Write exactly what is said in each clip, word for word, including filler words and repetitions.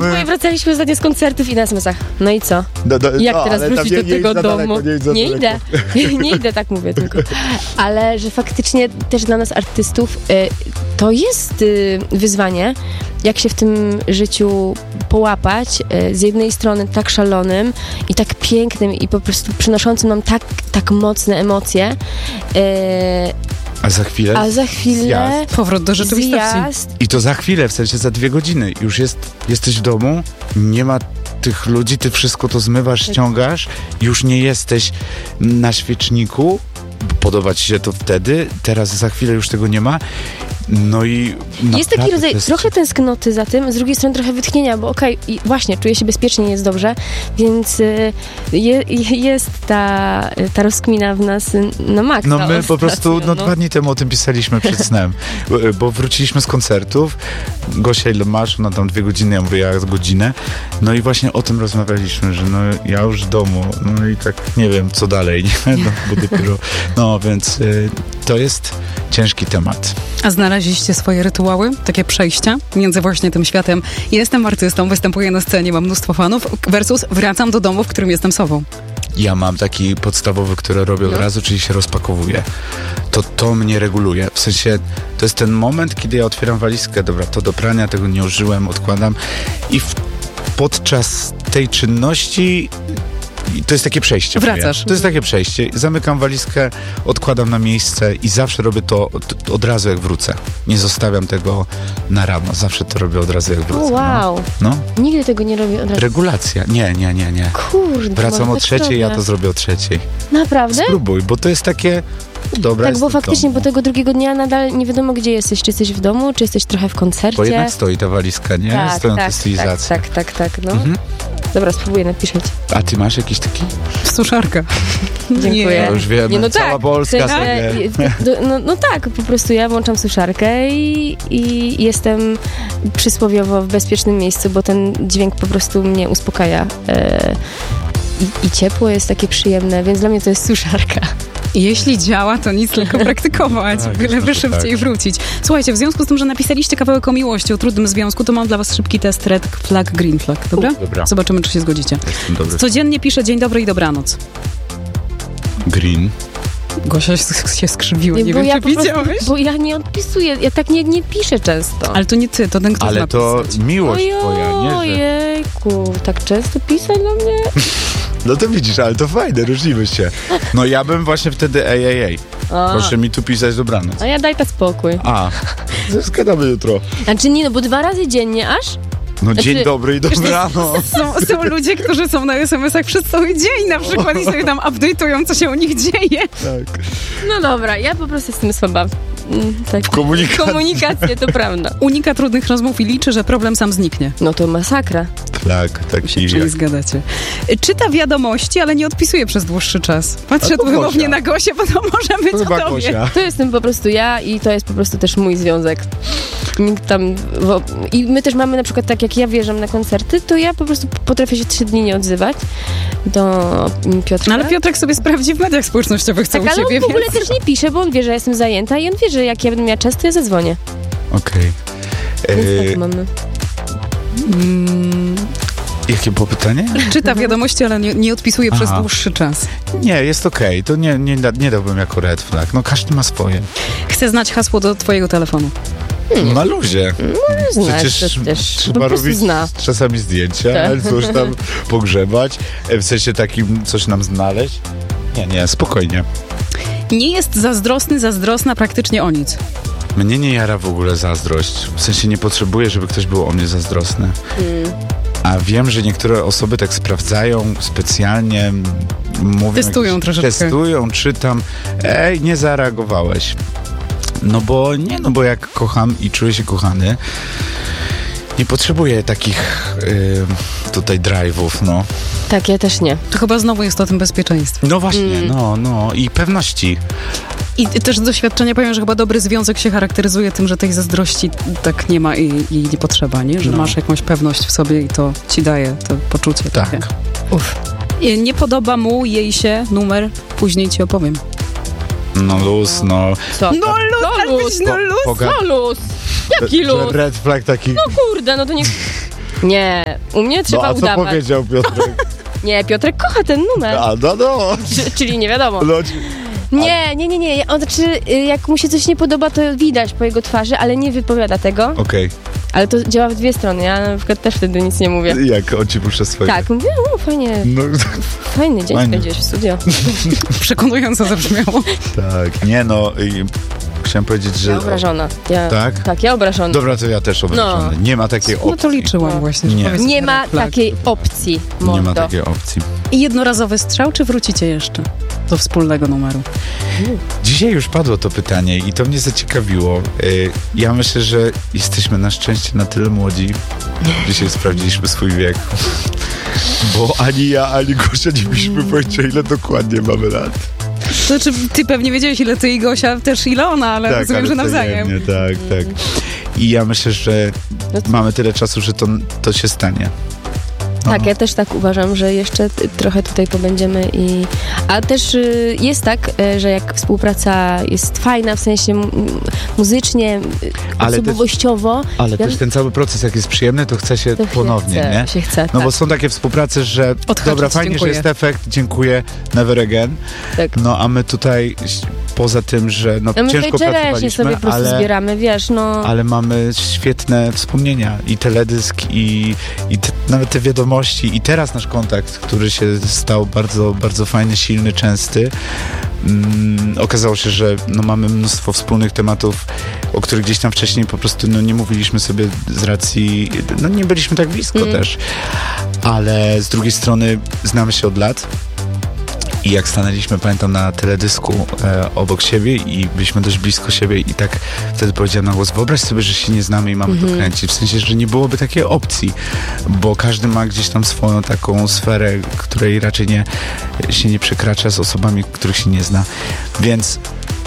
my wracaliśmy ostatnio z koncertów i na es em esach. No i co? No, do, Jak no, teraz wrócić nie, do tego nie domu? daleko, nie, nie idę. nie idę, tak mówię tylko. Ale że faktycznie też dla nas artystów y, to jest y, wyzwanie, jak się w tym życiu połapać, y, z jednej strony tak szalonym i tak pięknym i po prostu przynoszącym nam tak, tak mocne emocje, y, a za chwilę? A za chwilę zjazd. Powrót do rzeczywistości. Zjazd. I to za chwilę, w sensie za dwie godziny. Już jest, jesteś w domu, nie ma tych ludzi, ty wszystko to zmywasz, ściągasz, już nie jesteś na świeczniku, podoba ci się to wtedy, teraz za chwilę już tego nie ma. No i jest taki rodzaj jest... trochę tęsknoty za tym, z drugiej strony trochę wytchnienia, bo okej, okay, właśnie, czuję się bezpiecznie, jest dobrze, więc y, je, jest ta, ta rozkmina w nas na maksa. No my po prostu, no, no dwa dni temu o tym pisaliśmy przed snem, bo, bo wróciliśmy z koncertów, Gosia ile masz, no tam dwie godziny, ja mówię, ja z godzinę, no i właśnie o tym rozmawialiśmy, że no ja już w domu, no i tak nie wiem, co dalej, nie? No, bo dopiero, no więc y, to jest ciężki temat. A znaleźliście swoje rytuały, takie przejścia między właśnie tym światem jestem artystą, występuję na scenie, mam mnóstwo fanów, versus wracam do domu, w którym jestem sobą. Ja mam taki podstawowy, który robię od no. razu, czyli się rozpakowuję. To to mnie reguluje. W sensie, to jest ten moment, kiedy ja otwieram walizkę, dobra, to do prania, tego nie użyłem, odkładam i w, podczas tej czynności i to jest takie przejście. Wracasz. To jest takie przejście. Zamykam walizkę, odkładam na miejsce i zawsze robię to od, od razu jak wrócę. Nie zostawiam tego na rano. Zawsze to robię od razu jak wrócę. O, wow. No. no. Nigdy tego nie robię od razu. Regulacja. Nie, nie, nie, nie. Kurde. Wracam o tak trzeciej, robię. ja to zrobię o trzeciej. Naprawdę? Spróbuj, bo to jest takie... Dobra, tak, bo faktycznie domu. po tego drugiego dnia nadal nie wiadomo, gdzie jesteś. Czy jesteś w domu, czy jesteś trochę w koncercie. Bo jednak stoi ta walizka, nie? Tak, Stoją tak, te stylizacje. tak, tak, tak, tak, no. Mhm. Dobra, spróbuję napisać. A ty masz jakiś taki? Suszarka. Dziękuję. No już wiemy, nie, no cała tak, Polska w sensie, sobie. No, no tak, po prostu ja włączam suszarkę i, i jestem przysłowiowo w bezpiecznym miejscu, bo ten dźwięk po prostu mnie uspokaja. E, i, I ciepło jest takie przyjemne, więc dla mnie to jest suszarka. Jeśli działa, to nic, tylko praktykować. Tak, Byle myślę, szybciej tak. wrócić. Słuchajcie, w związku z tym, że napisaliście kawałek o miłości, o trudnym związku, to mam dla was szybki test red flag, green flag, dobra? Dobra. Zobaczymy, czy się zgodzicie. Dobry. Codziennie piszę dzień dobry i dobranoc. Green. Gosia się skrzywiła, nie, nie wiem, ja czy po prostu, widziałeś? bo ja nie odpisuję, ja tak nie, nie piszę często. Ale to nie ty, to ten, kto Ale to napisać. miłość twoja, nie? Że... Ojejku, tak często pisać na mnie? No to widzisz, ale to fajne, różnimy się. No ja bym właśnie wtedy ej, ej, ej. A. Proszę mi tu pisać dobranoc. A ja daj tak spokój. A, zgadamy jutro. Znaczy nie, no bo dwa razy dziennie aż? No Znaczy, dzień dobry i dobranoc. Są, są ludzie, którzy są na es em esach przez cały dzień na przykład i sobie tam update'ują, co się u nich dzieje. Tak. No dobra, ja po prostu jestem słaba. Mm, tak. W komunikacji. Komunikację, to prawda. Unika trudnych rozmów i liczy, że problem sam zniknie. No to masakra. Tak, tak. Się czyli zgadacie. Czyta wiadomości, ale nie odpisuje przez dłuższy czas. Patrzę tu wymownie na Gosię, bo to może być Chyba o tobie. Gosia. To jestem po prostu ja i to jest po prostu też mój związek. Nikt tam... Bo, i my też mamy na przykład tak, jak ja wjeżdżam na koncerty, to ja po prostu potrafię się trzy dni nie odzywać do Piotrka. No ale Piotrek sobie sprawdzi w mediach społecznościowych, co tak, u ale ciebie, on w ogóle więc... też nie pisze, bo on wie, że ja jestem zajęta i on wie, że jak ja będę miała czas, to ja zadzwonię. Okej. Więc Okay. tak mamy. Mm, Jakie było pytanie? czyta wiadomości, ale nie, nie odpisuje przez Aha. dłuższy czas. Nie, jest okej. To nie, nie, da- nie dałbym jako red flag. No każdy ma swoje. Chcę znać hasło do twojego telefonu. Na luzie. Znasz, Przecież to też po trzeba prostu robić zna. czasami zdjęcia, Tak. ale coś tam pogrzebać. W sensie takim coś nam znaleźć. Nie, nie, spokojnie. Nie jest zazdrosny, zazdrosna praktycznie o nic. Mnie nie jara w ogóle zazdrość. W sensie nie potrzebuję, żeby ktoś był o mnie zazdrosny. Hmm. A wiem, że niektóre osoby tak sprawdzają specjalnie, mówią... Testują jakieś, troszeczkę. Testują, czytam. Ej, nie zareagowałeś. No bo nie, no bo jak kocham i czuję się kochany, nie potrzebuję takich y, tutaj drive'ów, no. Tak, ja też nie. To chyba znowu jest o tym bezpieczeństwie. No właśnie, Mm. no, no i pewności. I też z doświadczenia powiem, że chyba dobry związek się charakteryzuje tym, że tej zazdrości tak nie ma i, i nie potrzeba, nie? Że No. masz jakąś pewność w sobie i to ci daje to poczucie Tak. takie. Uf. I nie podoba mu, jej się numer, później ci opowiem. No luz, no. Co? No luz, No ale luz, no luz. Poga- No luz! Jaki że luz? red flag taki... No kurde, no to nie... Nie, u mnie trzeba No a co udawać. powiedział Piotrek? Nie, Piotrek kocha ten numer. A, no, no. Czy, czyli nie wiadomo. no. Nie, nie, nie, nie. On, znaczy, y, jak mu się coś nie podoba, to widać po jego twarzy, ale nie wypowiada tego. Okej. Ale to działa w dwie strony. Ja na przykład też wtedy nic nie mówię. Jak on ci puszcza swoje? Tak, mówię, o, fajnie, No, fajny dzień Fajnie. spędziłeś w studio. Przekonująco zabrzmiało. tak. Nie no, i chciałem powiedzieć, że... Ja obrażona. Ja, Tak? Tak, ja obrażona. Dobra, to ja też obrażony. No. Nie ma takiej opcji. No to liczyłam No. właśnie. że Nie. powiedz Nie red ma flag. takiej opcji, Nie mordo. ma takiej opcji. I jednorazowy strzał, czy wrócicie jeszcze do wspólnego numeru? Dzisiaj już padło to pytanie i to mnie zaciekawiło. Y, Ja myślę, że jesteśmy na szczęście na tyle młodzi. Dzisiaj sprawdziliśmy swój wiek. Bo ani ja, ani Gosia nie mieliśmy pojęcia, ile dokładnie mamy lat. To znaczy, ty pewnie wiedziałeś, ile ty i Gosia, też ile ona, ale tak, rozumiem, ale że nawzajem. wzajemnie, Tak, tak. I ja myślę, że No to- mamy tyle czasu, że to, to się stanie. No. Tak, ja też tak uważam, że jeszcze t- trochę tutaj pobędziemy i... A też y, jest tak, y, że jak współpraca jest fajna, w sensie m- muzycznie, y, Ale osobowościowo, Ale ja- też ten cały proces, jak jest przyjemny, to chce się to ponownie, się chce, nie? się chce, No tak, bo są takie współprace, że Odhaczyć, dobra, fajnie, dziękuję. że jest efekt, dziękuję, never again. tak. No a my tutaj, poza tym, że no, No my ciężko tutaj czereśnie pracowaliśmy, sobie po prostu ale, zbieramy, wiesz, no... ale mamy świetne wspomnienia i teledysk i, i te, nawet te wiadomości i teraz nasz kontakt, który się stał bardzo, bardzo fajny, silny, częsty. Mm, okazało się, że no, mamy mnóstwo wspólnych tematów, o których gdzieś tam wcześniej po prostu no, nie mówiliśmy sobie z racji, no nie byliśmy tak blisko Mm. też, ale z drugiej strony znamy się od lat. I jak stanęliśmy, pamiętam, na teledysku e, obok siebie i byliśmy dość blisko siebie i tak wtedy powiedziałem na głos, wyobraź sobie, że się nie znamy i mamy Mhm. to kręcić. W sensie, że nie byłoby takiej opcji, bo każdy ma gdzieś tam swoją taką sferę, której raczej nie, się nie przekracza z osobami, których się nie zna. Więc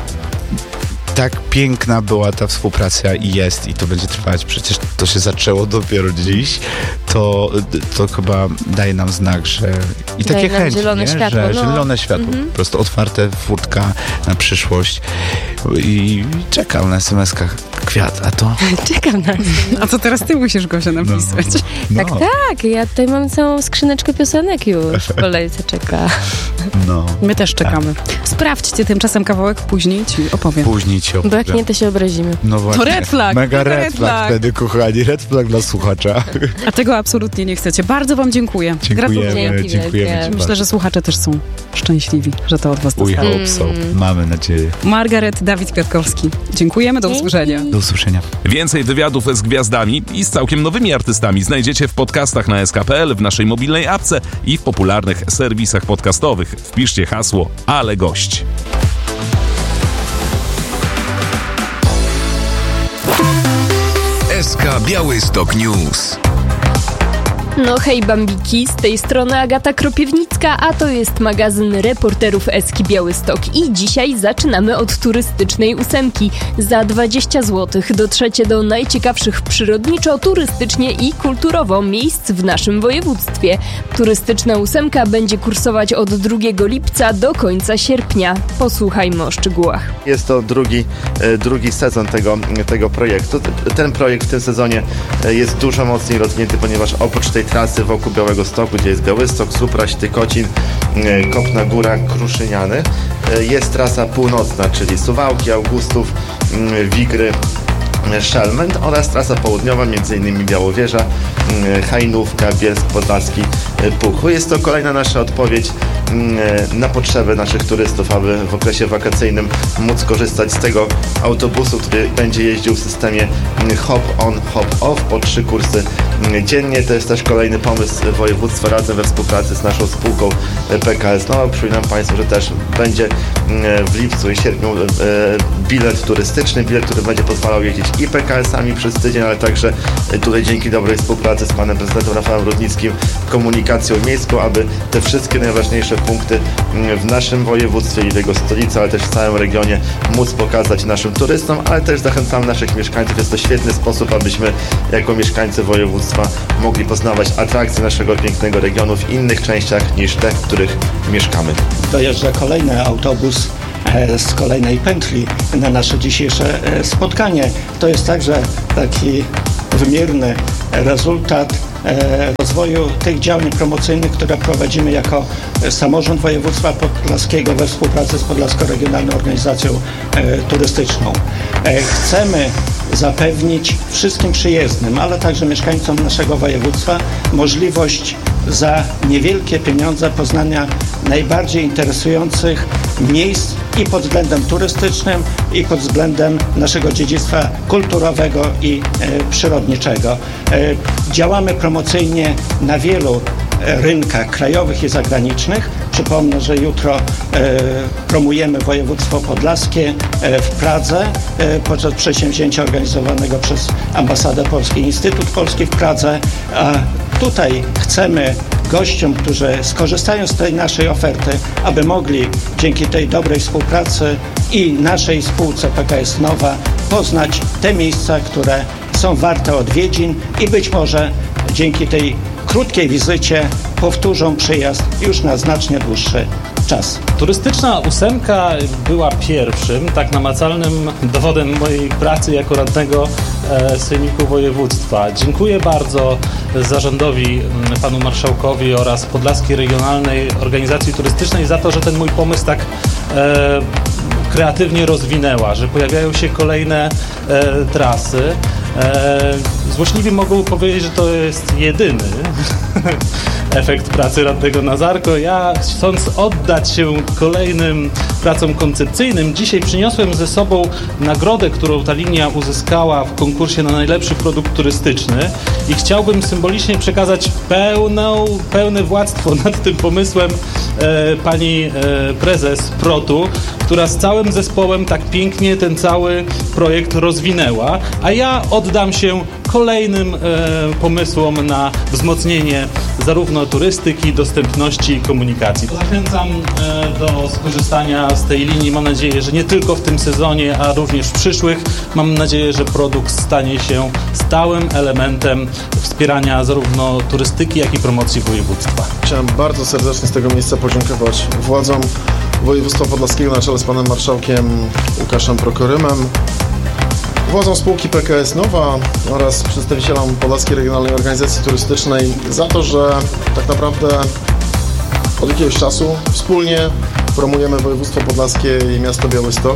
tak piękna była ta współpraca i jest i to będzie trwać. Przecież to się zaczęło dopiero dziś. To, to chyba daje nam znak, że i Daje takie nam chęci, zielone nie? światło, że no. zielone światło, Mhm. po prostu otwarte furtka na przyszłość i czekam na es em eskach kwiat, a to Czekam na... A co teraz ty musisz, Gosia, napisać? no, Tak, tak, ja tutaj mam całą skrzyneczkę piosenek już w kolejce czeka. no. My też czekamy. Sprawdźcie tymczasem kawałek, później ci opowiem. Później ci Bo opowiem. jak nie, to się obrazimy. No właśnie. red flag, Mega to red, red flag flag. wtedy, kochani. Red flag dla słuchacza. A tego absolutnie nie chcecie. Bardzo wam dziękuję. Dziękujemy, Dzięki dziękujemy wielkie. ci Myślę, że słuchacze też są szczęśliwi, że to od was We dostali. hope so. Mamy nadzieję. Margaret, Dawid Kwiatkowski. Dziękujemy, do Dzięki. usłyszenia. Do usłyszenia. Więcej wywiadów z gwiazdami i z całkiem nowymi artystami znajdziecie w podcastach na es ka kropka pe el, w naszej mobilnej apce i w popularnych serwisach podcastowych. Wpiszcie hasło Ale Gość. S K Białystok News. No hej bambiki, z tej strony Agata Kropiewnicka, a to jest magazyn reporterów Eski Białystok i dzisiaj zaczynamy od turystycznej ósemki. Za dwadzieścia złotych dotrzecie do najciekawszych przyrodniczo, turystycznie i kulturowo miejsc w naszym województwie. Turystyczna ósemka będzie kursować od drugiego lipca do końca sierpnia. Posłuchajmy o szczegółach. Jest to drugi, e, drugi sezon tego, tego projektu. Ten projekt w tym sezonie e, jest dużo mocniej rozwinięty, ponieważ oprócz tej trasy wokół Białegostoku, gdzie jest Białystok, Supraś, Tykocin, e, Kopna Góra, Kruszyniany, e, jest trasa północna, czyli Suwałki, Augustów, m, Wigry, Szelment oraz trasa południowa, m.in. Białowieża, Hajnówka, Bielsk Podlaski, Puchu. Jest to kolejna nasza odpowiedź na potrzeby naszych turystów, aby w okresie wakacyjnym móc korzystać z tego autobusu, który będzie jeździł w systemie hop-on, hop-off po trzy kursy dziennie. To jest też kolejny pomysł województwa razem we współpracy z naszą spółką P K S Nova. Przypominam Państwu, że też będzie w lipcu i sierpniu bilet turystyczny, bilet, który będzie pozwalał jeździć i P K S-ami przez tydzień, ale także tutaj dzięki dobrej współpracy z panem prezydentem Rafałem Rudnickim komunikacją miejską, aby te wszystkie najważniejsze punkty w naszym województwie i w jego stolicy, ale też w całym regionie móc pokazać naszym turystom, ale też zachęcamy naszych mieszkańców. Jest to świetny sposób, abyśmy jako mieszkańcy województwa mogli poznawać atrakcje naszego pięknego regionu w innych częściach niż te, w których mieszkamy. Dojeżdża kolejny autobus e, z kolejnej pętli na nasze dzisiejsze e, spotkanie. To jest także taki wymierny rezultat e, rozwoju tych działań promocyjnych, które prowadzimy jako samorząd województwa podlaskiego we współpracy z Podlaską Regionalną Organizacją e, Turystyczną. E, chcemy zapewnić wszystkim przyjezdnym, ale także mieszkańcom naszego województwa możliwość za niewielkie pieniądze poznania najbardziej interesujących miejsc i pod względem turystycznym, i pod względem naszego dziedzictwa kulturowego i e, przyrodniczego. E, działamy promocyjnie na wielu rynkach krajowych i zagranicznych. Przypomnę, że jutro e, promujemy województwo podlaskie e, w Pradze e, podczas przedsięwzięcia organizowanego przez Ambasadę Polski, Instytut Polski w Pradze. A tutaj chcemy gościom, którzy skorzystają z tej naszej oferty, aby mogli dzięki tej dobrej współpracy i naszej spółce P K S Nowa poznać te miejsca, które są warte odwiedzin i być może dzięki tej krótkiej wizycie powtórzą przyjazd już na znacznie dłuższy czas. Turystyczna ósemka była pierwszym, tak namacalnym dowodem mojej pracy jako radnego e, Sejmiku Województwa. Dziękuję bardzo zarządowi, panu marszałkowi oraz Podlaskiej Regionalnej Organizacji Turystycznej za to, że ten mój pomysł tak e, kreatywnie rozwinęła, że pojawiają się kolejne e, trasy. E, złośliwi mogą powiedzieć, że to jest jedyny efekt pracy radnego Nazarko. Ja, chcąc oddać się kolejnym pracom koncepcyjnym, dzisiaj przyniosłem ze sobą nagrodę, którą ta linia uzyskała w konkursie na najlepszy produkt turystyczny i chciałbym symbolicznie przekazać pełną, pełne władztwo nad tym pomysłem e, pani e, prezes Protu, która z całym zespołem tak pięknie ten cały projekt rozwinęła, a ja oddam się kolejnym e, pomysłom na wzmocnienie zarówno turystyki, dostępności i komunikacji. Zachęcam e, do skorzystania z tej linii. Mam nadzieję, że nie tylko w tym sezonie, a również w przyszłych. Mam nadzieję, że produkt stanie się stałym elementem wspierania zarówno turystyki, jak i promocji województwa. Chciałem bardzo serdecznie z tego miejsca podziękować władzom województwa podlaskiego na czele z panem marszałkiem Łukaszem Prokorymem, władzom spółki P K S Nowa oraz przedstawicielom Podlaskiej Regionalnej Organizacji Turystycznej za to, że tak naprawdę od jakiegoś czasu wspólnie promujemy województwo podlaskie i miasto Białystok,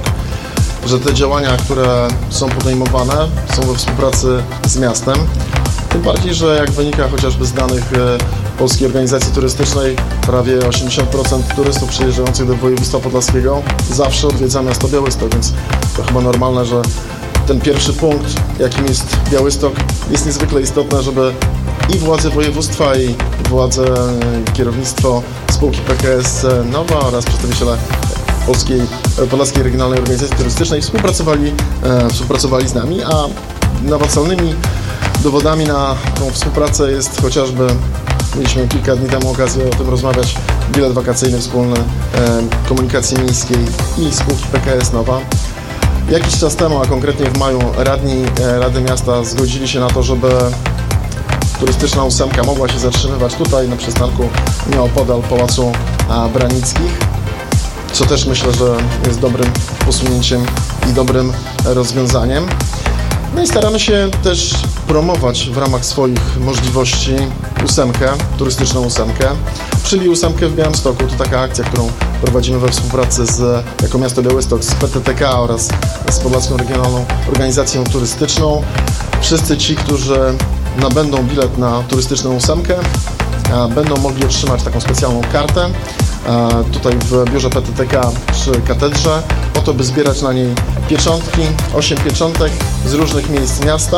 że te działania, które są podejmowane, są we współpracy z miastem. Tym bardziej, że jak wynika chociażby z danych Polskiej Organizacji Turystycznej, prawie osiemdziesiąt procent turystów przyjeżdżających do województwa podlaskiego zawsze odwiedza miasto Białystok, więc to chyba normalne, że ten pierwszy punkt, jakim jest Białystok, jest niezwykle istotne, żeby i władze województwa, i władze, i kierownictwo spółki P K S Nowa oraz przedstawiciele Polskiej, Podlaskiej Regionalnej Organizacji Turystycznej współpracowali, e, współpracowali z nami, a namacalnymi dowodami na tą współpracę jest chociażby, mieliśmy kilka dni temu okazję o tym rozmawiać, bilet wakacyjny wspólny e, komunikacji miejskiej i spółki P K S Nowa. Jakiś czas temu, a konkretnie w maju, radni e, Rady Miasta zgodzili się na to, żeby turystyczna ósemka mogła się zatrzymywać tutaj na przystanku nieopodal Pałacu Branickich, co też myślę, że jest dobrym posunięciem i dobrym rozwiązaniem. No i staramy się też promować w ramach swoich możliwości ósemkę, turystyczną ósemkę, czyli ósemkę w Białymstoku. To taka akcja, którą prowadzimy we współpracy z, jako miasto Białystok, z P T T K oraz z Podlaską Regionalną Organizacją Turystyczną. Wszyscy ci, którzy nabędą bilet na turystyczną ósemkę, będą mogli otrzymać taką specjalną kartę tutaj w biurze P T T K przy katedrze, po to, by zbierać na niej pieczątki, osiem pieczątek z różnych miejsc miasta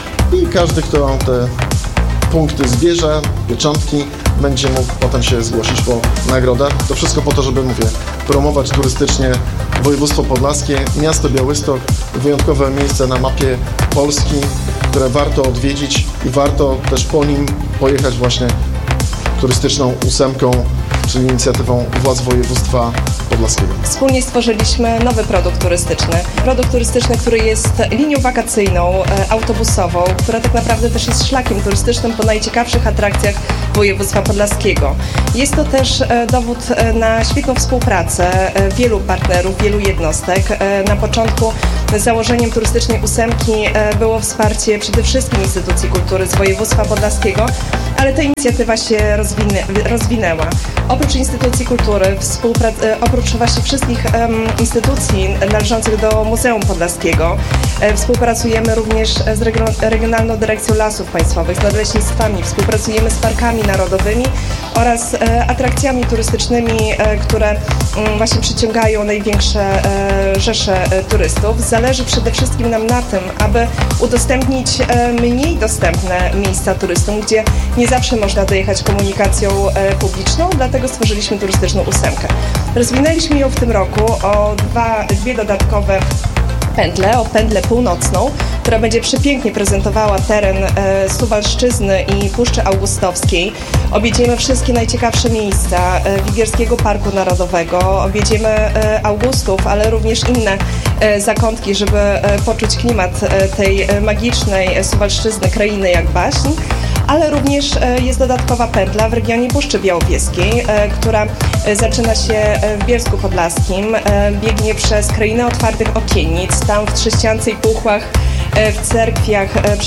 i każdy, kto te punkty zbierze, pieczątki, będzie mógł potem się zgłosić po nagrodę. To wszystko po to, żeby, mówię, promować turystycznie województwo podlaskie, miasto Białystok, wyjątkowe miejsce na mapie Polski, które warto odwiedzić i warto też po nim pojechać właśnie turystyczną ósemką, czyli inicjatywą władz województwa podlaskiego. Wspólnie stworzyliśmy nowy produkt turystyczny. Produkt turystyczny, który jest linią wakacyjną, autobusową, która tak naprawdę też jest szlakiem turystycznym po najciekawszych atrakcjach województwa podlaskiego. Jest to też dowód na świetną współpracę wielu partnerów, wielu jednostek. Na początku założeniem turystycznej ósemki było wsparcie przede wszystkim instytucji kultury z województwa podlaskiego, ale ta inicjatywa się rozwinę, rozwinęła. Oprócz instytucji kultury, oprócz właśnie wszystkich um, instytucji należących do Muzeum Podlaskiego, e, współpracujemy również z Regionalną Dyrekcją Lasów Państwowych, z nadleśnictwami, współpracujemy z parkami narodowymi oraz e, atrakcjami turystycznymi, e, które m, właśnie przyciągają największe e, rzesze e, turystów. Zależy przede wszystkim nam na tym, aby udostępnić e, mniej dostępne miejsca turystom, gdzie nie zawsze można dojechać komunikacją e, publiczną, dlatego stworzyliśmy turystyczną ósemkę. Rozwinęliśmy ją w tym roku o dwa, dwie dodatkowe pętlę, o pętlę północną, która będzie przepięknie prezentowała teren e, Suwalszczyzny i Puszczy Augustowskiej. Objedziemy wszystkie najciekawsze miejsca e, Wigierskiego Parku Narodowego, objedziemy e, Augustów, ale również inne e, zakątki, żeby e, poczuć klimat e, tej e, magicznej Suwalszczyzny, krainy jak baśń. Ale również jest dodatkowa pętla w regionie Puszczy Białowieskiej, która zaczyna się w Bielsku Podlaskim, biegnie przez krainę otwartych okiennic, tam w Trzyściance i Puchłach, w cerkwiach